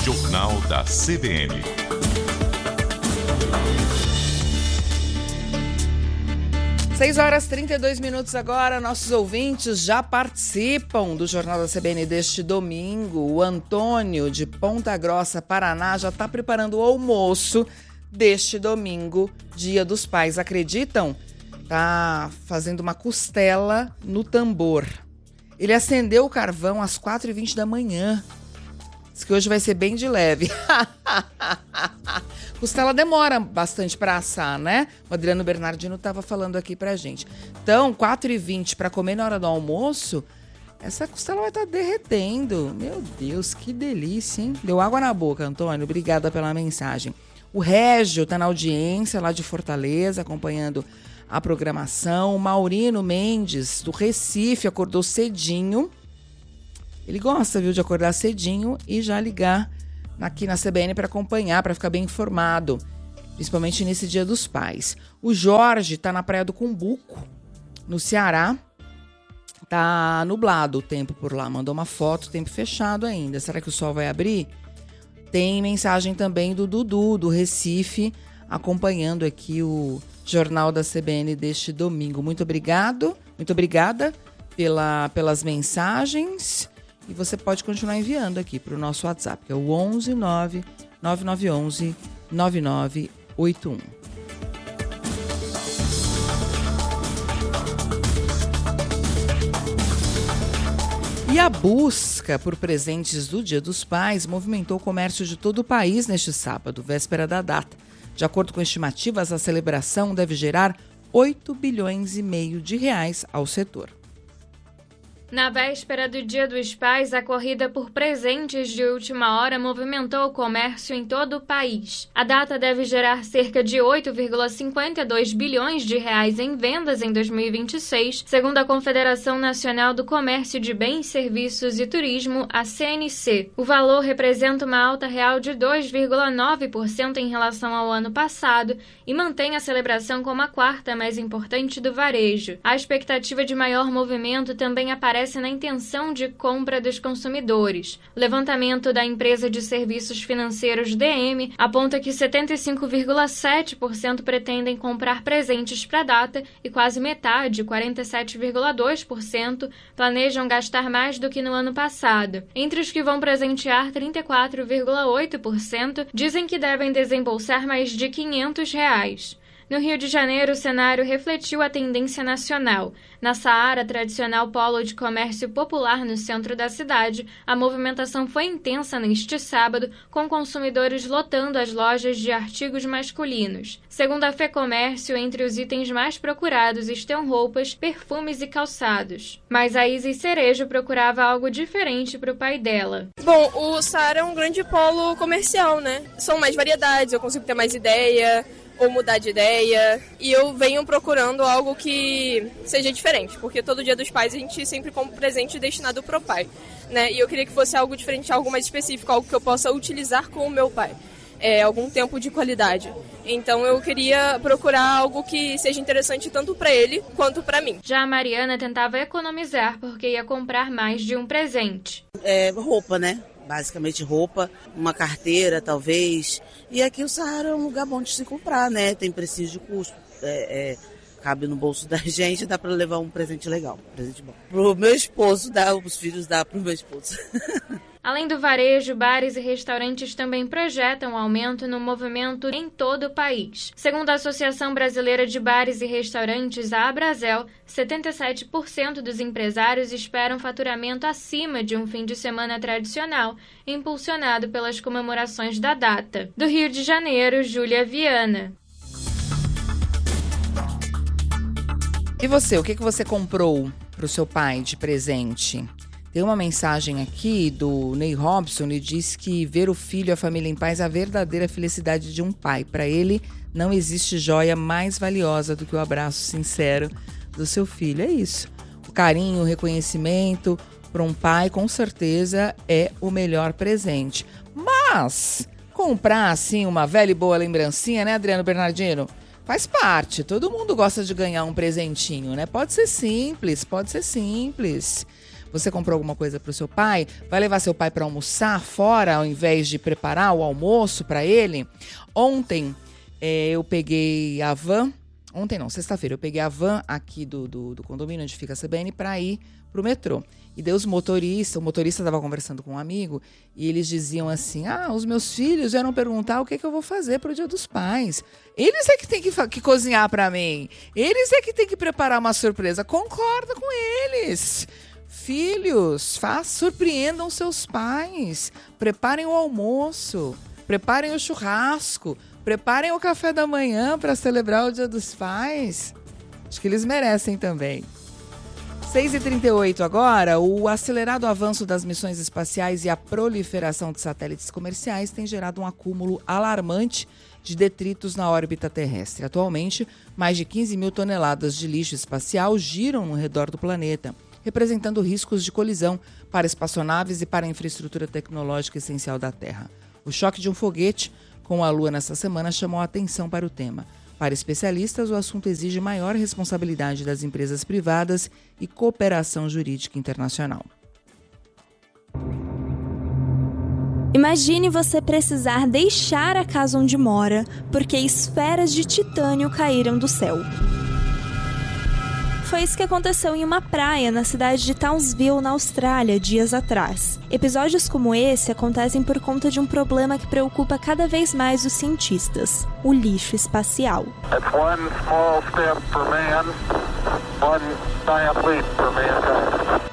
Jornal da CBN. Seis horas e 32 minutos agora, nossos ouvintes já participam do Jornal da CBN deste domingo. O Antônio, de Ponta Grossa, Paraná, já está preparando o almoço deste domingo, Dia dos Pais. Acreditam? Tá fazendo uma costela no tambor. Ele acendeu o carvão às 4h20 da manhã. Diz que hoje vai ser bem de leve. Costela demora bastante para assar, né? O Adriano Bernardino estava falando aqui pra gente. Então, 4h20 para comer na hora do almoço, essa costela vai estar derretendo. Meu Deus, que delícia, hein? Deu água na boca, Antônio. Obrigada pela mensagem. O Régio está na audiência lá de Fortaleza, acompanhando a programação. O Maurino Mendes, do Recife, acordou cedinho. Ele gosta, viu, de acordar cedinho e já ligar aqui na CBN para acompanhar, para ficar bem informado, principalmente nesse Dia dos Pais. O Jorge está na Praia do Cumbuco, no Ceará. Tá nublado o tempo por lá, mandou uma foto, tempo fechado ainda. Será que o sol vai abrir? Tem mensagem também do Dudu, do Recife, acompanhando aqui o Jornal da CBN deste domingo. Muito obrigada pelas mensagens. E você pode continuar enviando aqui para o nosso WhatsApp, que é o 11 9 9911 9981. E a busca por presentes do Dia dos Pais movimentou o comércio de todo o país neste sábado, véspera da data. De acordo com estimativas, a celebração deve gerar 8,5 bilhões de reais ao setor. Na véspera do Dia dos Pais, a corrida por presentes de última hora movimentou o comércio em todo o país. A data deve gerar cerca de 8,52 bilhões de reais em vendas em 2026, segundo a Confederação Nacional do Comércio de Bens, Serviços e Turismo, a CNC. O valor representa uma alta real de 2,9% em relação ao ano passado e mantém a celebração como a quarta mais importante do varejo. A expectativa de maior movimento também aparece na intenção de compra dos consumidores. O levantamento da empresa de serviços financeiros DM aponta que 75,7% pretendem comprar presentes para a data e quase metade, 47,2%, planejam gastar mais do que no ano passado. Entre os que vão presentear, 34,8% dizem que devem desembolsar mais de R$500. No Rio de Janeiro, o cenário refletiu a tendência nacional. Na Saara, tradicional polo de comércio popular no centro da cidade, a movimentação foi intensa neste sábado, com consumidores lotando as lojas de artigos masculinos. Segundo a FEComércio, entre os itens mais procurados estão roupas, perfumes e calçados. Mas a Isis Cerejo procurava algo diferente para o pai dela. Bom, o Saara é um grande polo comercial, né? São mais variedades, eu consigo ter mais ideia ou mudar de ideia, e eu venho procurando algo que seja diferente, porque todo Dia dos Pais a gente sempre compra um presente destinado pro pai, né? E eu queria que fosse algo diferente, algo mais específico, algo que eu possa utilizar com o meu pai, algum tempo de qualidade. Então eu queria procurar algo que seja interessante tanto para ele quanto para mim. Já a Mariana tentava economizar porque ia comprar mais de um presente. Roupa, né? Basicamente roupa, uma carteira talvez. E aqui o Saara é um lugar bom de se comprar, né? Tem preço de custo, cabe no bolso da gente, dá para levar um presente legal, um presente bom. Pro meu esposo, os filhos dá pro meu esposo. Além do varejo, bares e restaurantes também projetam aumento no movimento em todo o país. Segundo a Associação Brasileira de Bares e Restaurantes, a Abrazel, 77% dos empresários esperam faturamento acima de um fim de semana tradicional, impulsionado pelas comemorações da data. Do Rio de Janeiro, Júlia Viana. E você, o que você comprou para o seu pai de presente? Tem uma mensagem aqui do Ney Robson, ele diz que ver o filho e a família em paz é a verdadeira felicidade de um pai. Para ele, não existe joia mais valiosa do que o abraço sincero do seu filho. É isso. O carinho, o reconhecimento para um pai, com certeza, é o melhor presente. Mas comprar, assim, uma velha e boa lembrancinha, né, Adriano Bernardino? Faz parte. Todo mundo gosta de ganhar um presentinho, né? Pode ser simples, pode ser simples. Você comprou alguma coisa para o seu pai? Vai levar seu pai para almoçar fora ao invés de preparar o almoço para ele? Ontem eu peguei a van. Ontem não, sexta-feira, eu peguei a van aqui do condomínio onde fica a CBN para ir pro metrô. E daí o motorista estava conversando com um amigo e eles diziam assim, os meus filhos vieram perguntar o que eu vou fazer pro Dia dos Pais. Eles é que tem que cozinhar para mim. Eles é que tem que preparar uma surpresa. Concorda com eles. Filhos, surpreendam seus pais. Preparem o almoço. Preparem o churrasco. Preparem o café da manhã para celebrar o Dia dos Pais. Acho que eles merecem também. 6h38 agora, o acelerado avanço das missões espaciais e a proliferação de satélites comerciais tem gerado um acúmulo alarmante de detritos na órbita terrestre. Atualmente, mais de 15 mil toneladas de lixo espacial giram no redor do planeta, representando riscos de colisão para espaçonaves e para a infraestrutura tecnológica essencial da Terra. O choque de um foguete com a Lua nesta semana chamou a atenção para o tema. Para especialistas, o assunto exige maior responsabilidade das empresas privadas e cooperação jurídica internacional. Imagine você precisar deixar a casa onde mora porque esferas de titânio caíram do céu. Foi isso que aconteceu em uma praia na cidade de Townsville, na Austrália, dias atrás. Episódios como esse acontecem por conta de um problema que preocupa cada vez mais os cientistas: o lixo espacial. That's one small step for man, one giant leap for mankind.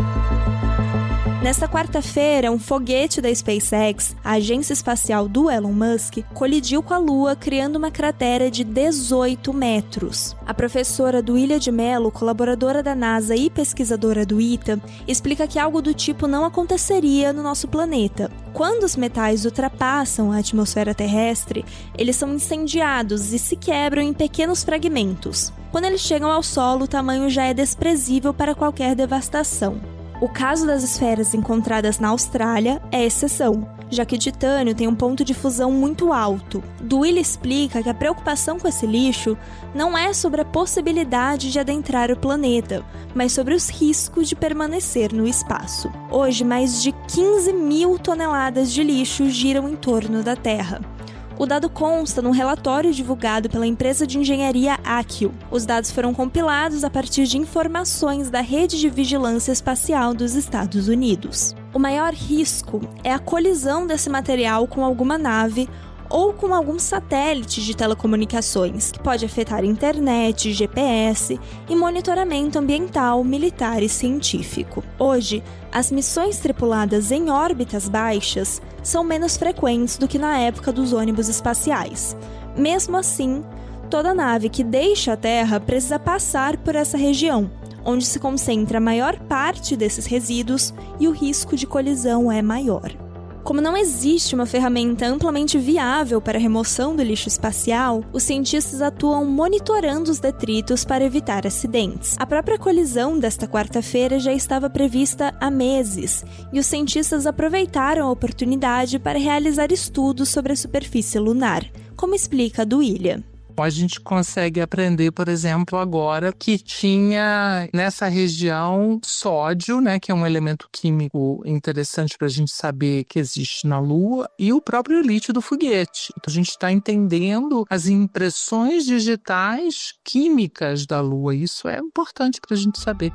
Nesta quarta-feira, um foguete da SpaceX, a agência espacial do Elon Musk, colidiu com a Lua, criando uma cratera de 18 metros. A professora Duília de Mello, colaboradora da NASA e pesquisadora do ITA, explica que algo do tipo não aconteceria no nosso planeta. Quando os metais ultrapassam a atmosfera terrestre, eles são incendiados e se quebram em pequenos fragmentos. Quando eles chegam ao solo, o tamanho já é desprezível para qualquer devastação. O caso das esferas encontradas na Austrália é exceção, já que o titânio tem um ponto de fusão muito alto. Duília explica que a preocupação com esse lixo não é sobre a possibilidade de adentrar o planeta, mas sobre os riscos de permanecer no espaço. Hoje, mais de 15 mil toneladas de lixo giram em torno da Terra. O dado consta num relatório divulgado pela empresa de engenharia Akio. Os dados foram compilados a partir de informações da Rede de Vigilância Espacial dos Estados Unidos. O maior risco é a colisão desse material com alguma nave ou com algum satélite de telecomunicações, que pode afetar internet, GPS e monitoramento ambiental, militar e científico. Hoje, as missões tripuladas em órbitas baixas são menos frequentes do que na época dos ônibus espaciais. Mesmo assim, toda nave que deixa a Terra precisa passar por essa região, onde se concentra a maior parte desses resíduos e o risco de colisão é maior. Como não existe uma ferramenta amplamente viável para a remoção do lixo espacial, os cientistas atuam monitorando os detritos para evitar acidentes. A própria colisão desta quarta-feira já estava prevista há meses, e os cientistas aproveitaram a oportunidade para realizar estudos sobre a superfície lunar, como explica a Duília. A gente consegue aprender, por exemplo, agora que tinha nessa região sódio, né, que é um elemento químico interessante para a gente saber que existe na Lua, e o próprio lítio do foguete. Então a gente está entendendo as impressões digitais químicas da Lua. Isso é importante para a gente saber.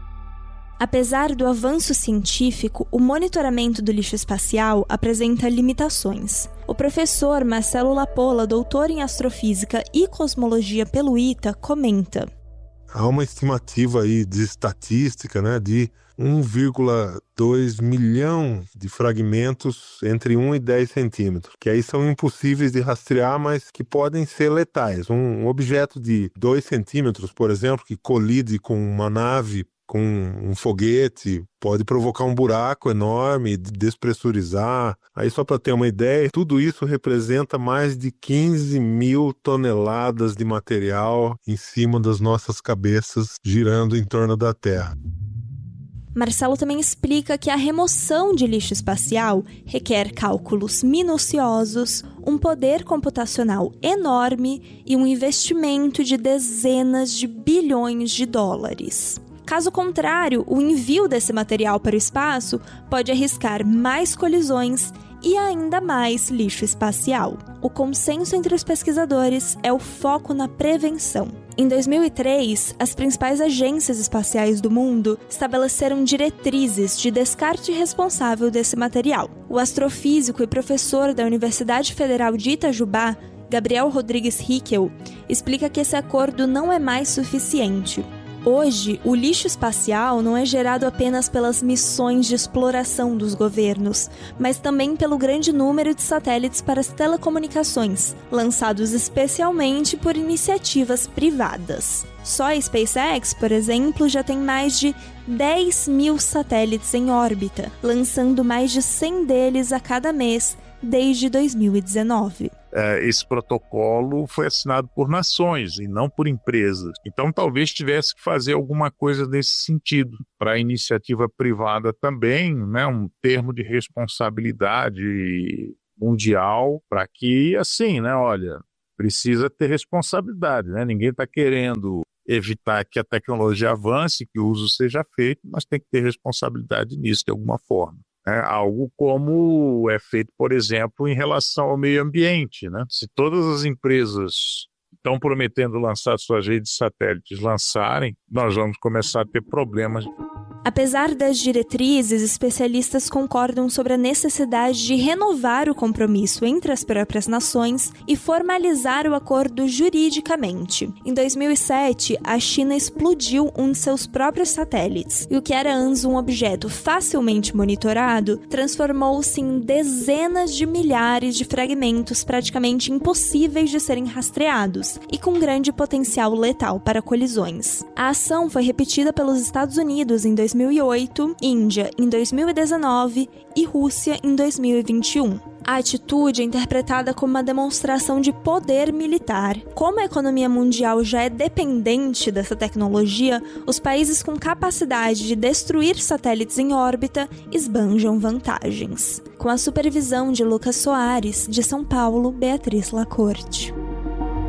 Apesar do avanço científico, o monitoramento do lixo espacial apresenta limitações. O professor Marcelo Lapola, doutor em astrofísica e cosmologia pelo ITA, comenta: há uma estimativa aí de estatística, né, de 1,2 milhão de fragmentos entre 1 e 10 centímetros, que aí são impossíveis de rastrear, mas que podem ser letais. Um objeto de 2 centímetros, por exemplo, que colide com uma nave, com um foguete, pode provocar um buraco enorme, despressurizar. Aí, só para ter uma ideia, tudo isso representa mais de 15 mil toneladas de material em cima das nossas cabeças, girando em torno da Terra. Marcelo também explica que a remoção de lixo espacial requer cálculos minuciosos, um poder computacional enorme e um investimento de dezenas de bilhões de dólares. Caso contrário, o envio desse material para o espaço pode arriscar mais colisões e ainda mais lixo espacial. O consenso entre os pesquisadores é o foco na prevenção. Em 2003, as principais agências espaciais do mundo estabeleceram diretrizes de descarte responsável desse material. O astrofísico e professor da Universidade Federal de Itajubá, Gabriel Rodrigues Hickel, explica que esse acordo não é mais suficiente. Hoje, o lixo espacial não é gerado apenas pelas missões de exploração dos governos, mas também pelo grande número de satélites para as telecomunicações, lançados especialmente por iniciativas privadas. Só a SpaceX, por exemplo, já tem mais de 10 mil satélites em órbita, lançando mais de 100 deles a cada mês desde 2019. Esse protocolo foi assinado por nações e não por empresas. Então, talvez tivesse que fazer alguma coisa nesse sentido. Para a iniciativa privada também, né, um termo de responsabilidade mundial para que, assim, né, olha, precisa ter responsabilidade, né? Ninguém está querendo evitar que a tecnologia avance, que o uso seja feito, mas tem que ter responsabilidade nisso de alguma forma. Algo como é feito, por exemplo, em relação ao meio ambiente, né? Se todas as empresas estão prometendo lançar suas redes de satélites lançarem, nós vamos começar a ter problemas. Apesar das diretrizes, especialistas concordam sobre a necessidade de renovar o compromisso entre as próprias nações e formalizar o acordo juridicamente. Em 2007, a China explodiu um de seus próprios satélites, e o que era antes um objeto facilmente monitorado, transformou-se em dezenas de milhares de fragmentos praticamente impossíveis de serem rastreados e com grande potencial letal para colisões. A ação foi repetida pelos Estados Unidos em 2008, Índia em 2019 e Rússia em 2021. A atitude é interpretada como uma demonstração de poder militar. Como a economia mundial já é dependente dessa tecnologia, os países com capacidade de destruir satélites em órbita esbanjam vantagens. Com a supervisão de Lucas Soares, de São Paulo, Beatriz Lacorte.